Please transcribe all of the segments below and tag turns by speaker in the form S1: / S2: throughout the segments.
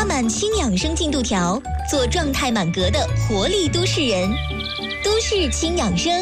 S1: 满轻养生进度条，做状态满格的活力都市人。都市轻养生。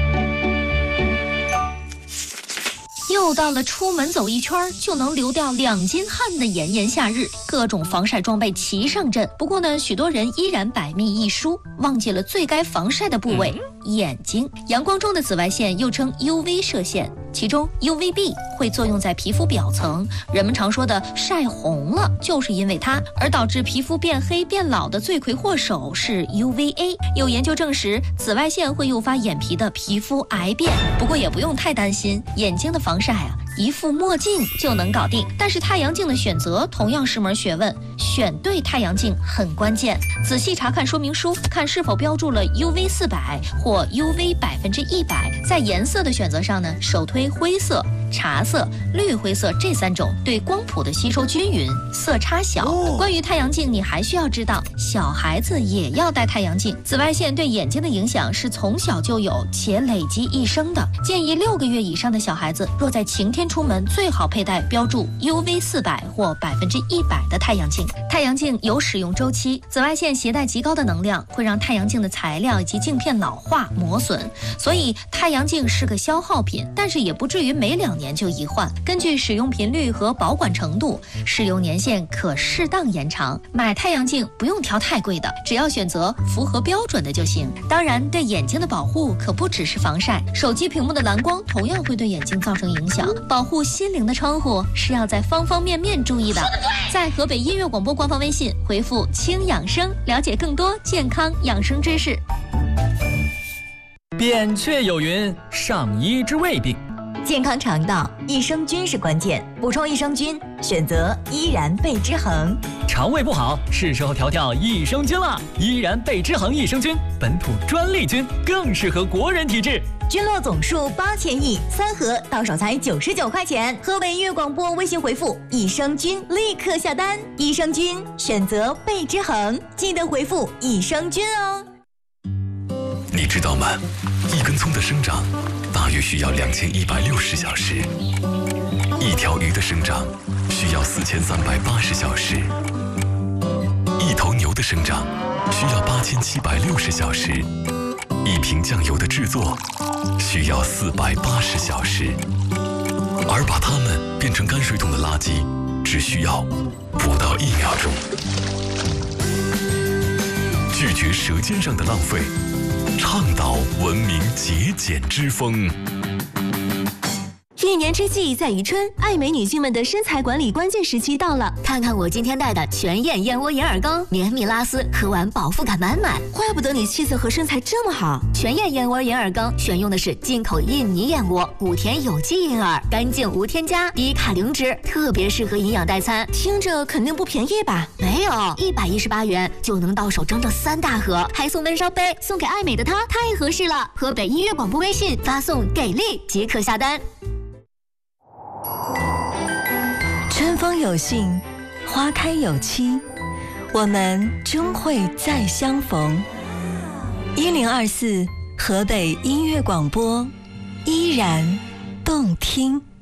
S2: 又到了出门走一圈就能流掉2斤汗的炎炎夏日，各种防晒装备齐上阵。不过呢，许多人依然百密一疏，忘记了最该防晒的部位——眼睛。阳光中的紫外线又称 UV 射线，其中 UVB 会作用在皮肤表层，人们常说的晒红了，就是因为它。而导致皮肤变黑变老的罪魁祸首是 UVA。有研究证实，紫外线会诱发眼皮的皮肤癌变。不过也不用太担心，眼睛的防晒一副墨镜就能搞定。但是太阳镜的选择同样是门学问，选对太阳镜很关键。仔细查看说明书，看是否标注了 UV400或 UV100%。在颜色的选择上呢，首推灰色、茶色、绿灰色这3种，对光谱的吸收均匀，色差小。关于太阳镜，你还需要知道，小孩子也要戴太阳镜。紫外线对眼睛的影响是从小就有且累积一生的。建议6个月以上的小孩子，若在晴天出门，最好佩戴标注 UV400或100%的太阳镜。太阳镜有使用周期，紫外线携带极高的能量，会让太阳镜的材料以及镜片老化磨损，所以太阳镜是个消耗品，但是也不至于每2年就一换。根据使用频率和保管程度，使用年限可适当延长。买太阳镜不用挑太贵的，只要选择符合标准的就行。当然，对眼睛的保护可不只是防晒，手机屏幕的蓝光同样会对眼睛造成影响。保护心灵的窗户是要在方方面面注意的。在河北音乐广播官方微信回复轻养生，了解更多健康养生知识。
S3: 扁鹊有云，上医之未病。
S4: 健康肠道，益生菌是关键，补充益生菌，选择依然贝之恒。
S3: 肠胃不好，是时候调调益生菌了。依然贝之恒益生菌，本土专利菌，更适合国人体质。
S4: 菌落总数8000亿，3盒到手才99块钱。河北音乐广播微信回复益生菌，立刻下单。益生菌选择贝之恒，记得回复益生菌哦。
S5: 你知道吗？一根葱的生长大约需要2160小时，一条鱼的生长需要4380小时，一头牛的生长需要8760小时，一瓶酱油的制作需要480小时，而把它们变成泔水桶的垃圾只需要不到1秒钟。拒绝舌尖上的浪费，倡导文明节俭之风。
S6: 一年之计在于春，爱美女性们的身材管理关键时期到了。看看我今天带的全燕燕窝眼耳膏，绵密拉丝，喝完饱腹感满满。
S7: 怪不得你气色和身材这么好。
S6: 全燕燕窝眼耳膏选用的是进口印尼燕窝，5甜有机银耳，干净无添加，低卡零脂，特别适合营养代餐。
S7: 听着肯定不便宜吧？
S6: 没有，118元就能到手整整3大盒，还送闷烧杯，送给爱美的她，太合适了。河北音乐广播微信发送给力即可下单。
S8: 春风有信，花开有期，我们终会再相逢。1024河北音乐广播，依然动听。